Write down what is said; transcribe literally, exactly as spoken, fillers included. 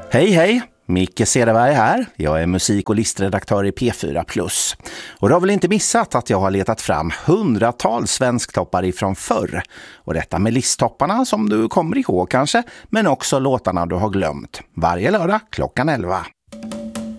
Hej hej, Micke Cederberg här. Jag är musik- och listredaktör i P fyra Plus. Och du har väl inte missat att jag har letat fram hundratals svensktoppar ifrån förr. Och detta med listtopparna som du kommer ihåg kanske, men också låtarna du har glömt. Varje lördag klockan elva.